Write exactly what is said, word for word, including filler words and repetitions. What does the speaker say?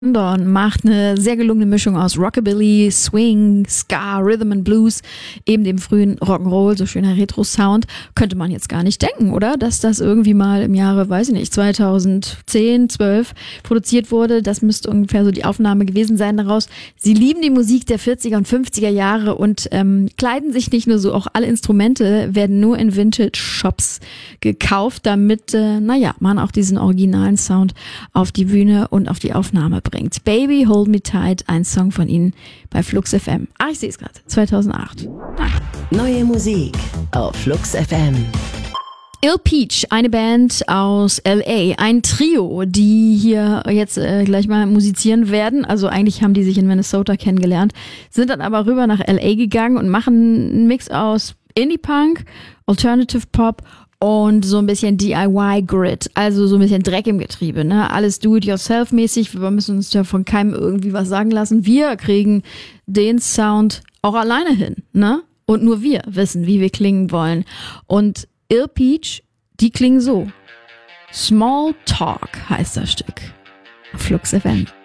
London macht eine sehr gelungene Mischung aus Rockabilly, Swing, Ska, Rhythm and Blues, eben dem frühen Rock'n'Roll, so schöner Retro-Sound. Könnte man jetzt gar nicht denken, oder? Dass das irgendwie mal im Jahre, weiß ich nicht, zweitausendzehn, zwölf produziert wurde. Das müsste ungefähr so die Aufnahme gewesen sein daraus. Sie lieben die Musik der vierziger und fünfziger Jahre und ähm, kleiden sich nicht nur so, auch alle Instrumente werden nur in Vintage-Shops gekauft, damit, äh, naja, man auch diesen originalen Sound auf die Bühne und auf die Aufnahme bringt. Baby, Hold Me Tight, ein Song von ihnen bei Flux F M. Ah, ich sehe es gerade, zweitausendacht. Ah. Neue Musik auf Flux F M. Ill Peach, eine Band aus L A, ein Trio, die hier jetzt äh, gleich mal musizieren werden. Also eigentlich haben die sich in Minnesota kennengelernt, sind dann aber rüber nach L A gegangen und machen einen Mix aus Indie-Punk, Alternative Pop und so ein bisschen D I Y-Grit, also so ein bisschen Dreck im Getriebe, ne? Alles do-it-yourself-mäßig. Wir müssen uns ja von keinem irgendwie was sagen lassen. Wir kriegen den Sound auch alleine hin, ne? Und nur wir wissen, wie wir klingen wollen. Und Ill Peach, die klingen so. Small Talk heißt das Stück. Flux F M.